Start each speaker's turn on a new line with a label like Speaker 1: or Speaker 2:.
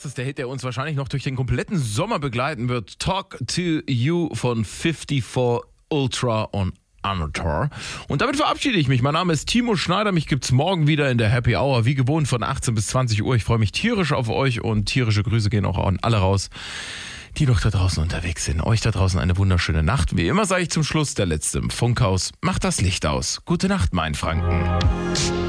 Speaker 1: Das ist der Hit, der uns wahrscheinlich noch durch den kompletten Sommer begleiten wird. Talk to You von 54 Ultra on Amateur. Und damit verabschiede ich mich. Mein Name ist Timo Schneider. Mich gibt's morgen wieder in der Happy Hour, wie gewohnt von 18 bis 20 Uhr. Ich freue mich tierisch auf euch und tierische Grüße gehen auch an alle raus, die noch da draußen unterwegs sind. Euch da draußen eine wunderschöne Nacht. Wie immer sage ich zum Schluss, der Letzte im Funkhaus, macht das Licht aus. Gute Nacht, mein Franken.